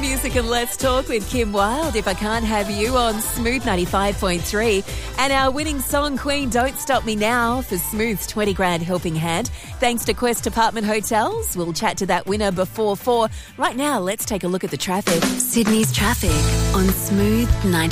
music and let's talk with Kim Wilde, If I Can't Have You, on Smooth 95.3. And our winning song, Queen, Don't Stop Me Now, for Smooth's 20 grand helping hand. Thanks to Quest Apartment Hotels. We'll chat to that winner before 4. Right now, let's take a look at the traffic. Sydney's traffic on Smooth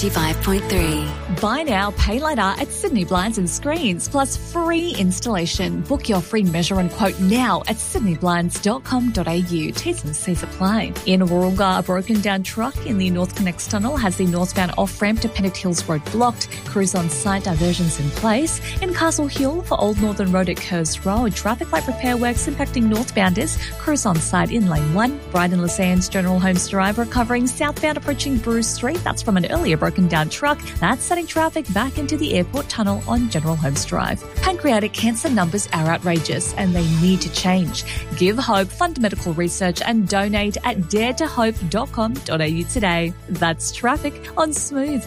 95.3. Buy now, pay later at Sydney Blinds and Screens, plus free installation. Book your free measure and quote now at sydneyblinds.com.au. T's and C's apply. In Warrunga, a broken down truck in the North Connects Tunnel has the northbound off-ramp to Pennant Hills Road blocked. Crews on site, diversions in place. In Castle Hill for Old Northern Road at Kerrs Road, traffic light repair works impacting northbounders. Crews on site in Lane 1. Brighton Lasands General Homes Drive recovering southbound approaching Bruce Street. That's from an earlier broken down truck. That's setting traffic back into the airport tunnel on General Homes Drive. Pancreatic cancer numbers are outrageous and they need to change. Give hope, fund medical research and donate at daretohope.com.au today. That's traffic on Smooth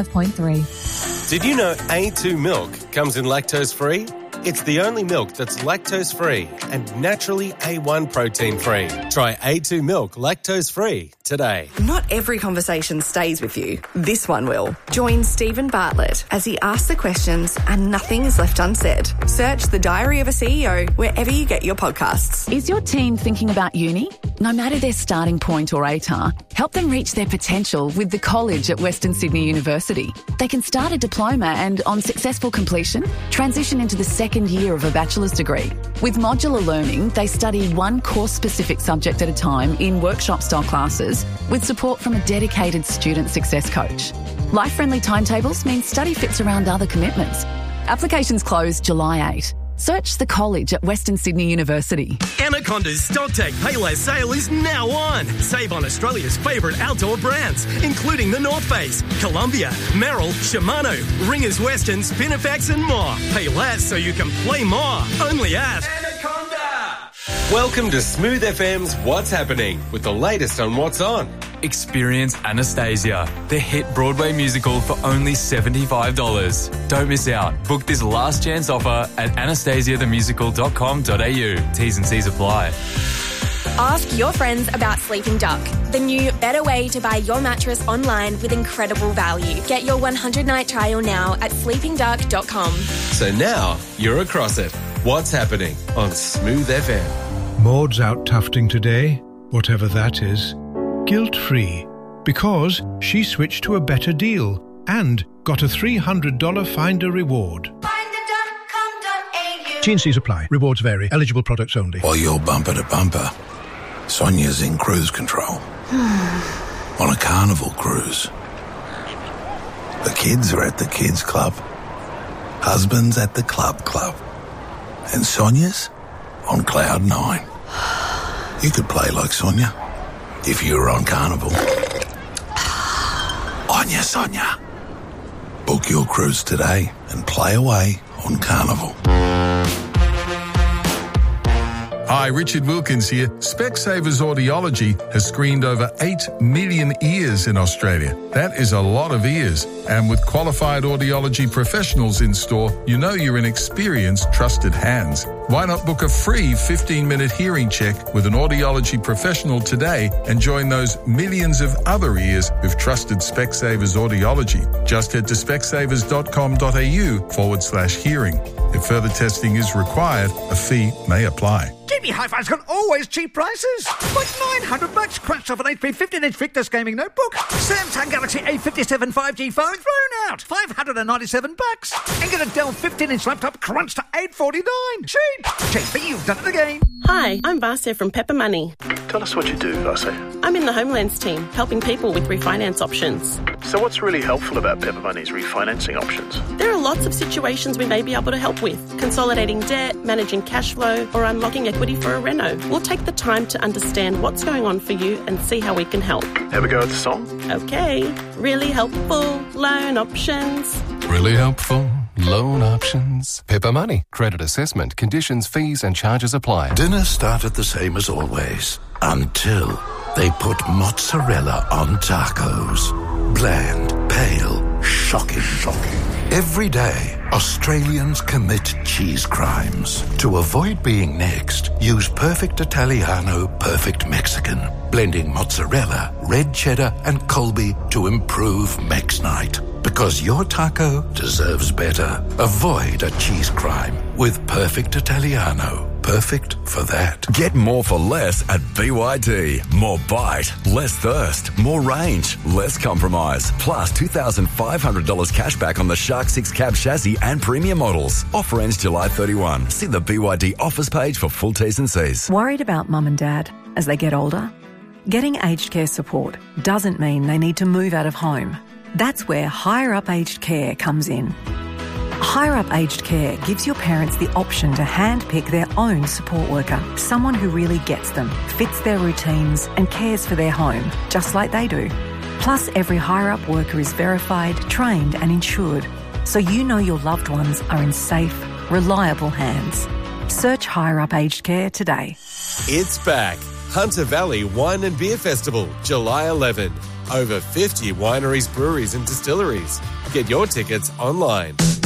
95.3. Did you know A2 milk comes in lactose-free? It's the only milk that's lactose-free and naturally A1 protein-free. Try A2 milk lactose-free today. Not every conversation stays with you. This one will. Join Stephen Bartlett as he asks the questions and nothing is left unsaid. Search The Diary of a CEO wherever you get your podcasts. Is your team thinking about uni? No matter their starting point or ATAR, help them reach their potential with the college at Western Sydney University. They can start a diploma and, on successful completion, transition into the second year of a bachelor's degree. With modular learning, they study one course-specific subject at a time in workshop-style classes with support from a dedicated student success coach. Life-friendly timetables mean study fits around other commitments. Applications close July 8. Search the college at Western Sydney University. Anaconda's StockTech Payless sale is now on. Save on Australia's favourite outdoor brands, including the North Face, Columbia, Merrell, Shimano, Ringers Western, Spinifex and more. Pay less so you can play more. Only at Anaconda. Welcome to Smooth FM's What's Happening, with the latest on what's on. Experience Anastasia, the hit Broadway musical, for only $75. Don't miss out. Book this last chance offer at anastasiathemusical.com.au. T's and C's apply. Ask your friends about Sleeping Duck, the new, better way to buy your mattress online with incredible value. Get your 100-night trial now at sleepingduck.com. So now you're across it. What's happening on Smooth FM? Maud's out tufting today, whatever that is, guilt-free, because she switched to a better deal and got a $300 Finder reward. T&Cs apply. Rewards vary. Eligible products only. While you're bumper to bumper, Sonia's in cruise control. On a Carnival cruise. The kids are at the kids club. Husband's at the club. And Sonia's on cloud 9. You could play like Sonia if you were on Carnival. On ya, Sonia. Book your cruise today and play away on Carnival. Hi, Richard Wilkins here. Specsavers Audiology has screened over 8 million ears in Australia. That is a lot of ears. And with qualified audiology professionals in store, you know you're in experienced, trusted hands. Why not book a free 15-minute hearing check with an audiology professional today and join those millions of other ears who've trusted Specsavers Audiology? Just head to specsavers.com.au/hearing. If further testing is required, a fee may apply. GB Hi-Fi's got always cheap prices. Like $900 crunched off an HP 15-inch Victus gaming notebook. Samsung Galaxy A57 5G phone thrown out. $597. And get a Dell 15-inch laptop crunched to $849. Cheap, but you've done it again. Hi, I'm Vasya from Pepper Money. Tell us what you do, Vasya. I'm in the Homelands team, helping people with refinance options. So what's really helpful about Pepper Money's refinancing options? There are lots of situations we may be able to help with. Consolidating debt, managing cash flow, or unlocking equity for a reno. We'll take the time to understand what's going on for you and see how we can help. Have a go at the song? Okay. Really helpful loan options. Really helpful loan options. Pepper Money. Credit assessment. Conditions, fees and charges apply. Dinner started the same as always until they put mozzarella on tacos. Bland, pale, shocking. Every day, Australians commit cheese crimes. To avoid being next, use Perfect Italiano, Perfect Mexican, blending mozzarella, red cheddar, and Colby to improve Mex Night. Because your taco deserves better. Avoid a cheese crime with Perfect Italiano. Perfect for that. Get more for less at BYD. More bite, less thirst, more range, less compromise. Plus $2,500 cash back on the Shark 6 cab chassis and premium models. Offer ends July 31. See the BYD offers page for full T's and C's. Worried about mum and dad as they get older? Getting aged care support doesn't mean they need to move out of home. That's where Higher Up Aged Care comes in. Higher Up Aged Care gives your parents the option to handpick their own support worker, someone who really gets them, fits their routines and cares for their home, just like they do. Plus, every Higher Up worker is verified, trained and insured, so you know your loved ones are in safe, reliable hands. Search Higher Up Aged Care today. It's back. Hunter Valley Wine and Beer Festival, July 11. Over 50 wineries, breweries and distilleries. Get your tickets online.